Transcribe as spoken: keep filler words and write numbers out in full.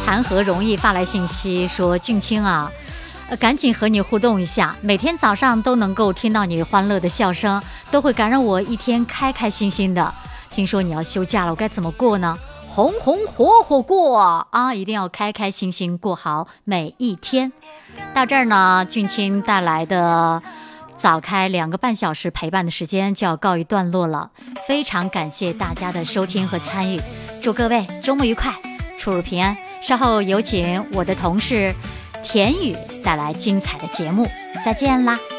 谈何容易发来信息说，俊清啊，呃，赶紧和你互动一下，每天早上都能够听到你欢乐的笑声，都会感让我一天开开心心的。听说你要休假了，我该怎么过呢？红红火火过啊，一定要开开心心过好每一天。到这儿呢，俊清带来的早开两个半小时陪伴的时间就要告一段落了，非常感谢大家的收听和参与，祝各位周末愉快，出入平安。稍后有请我的同事田宇带来精彩的节目，再见啦。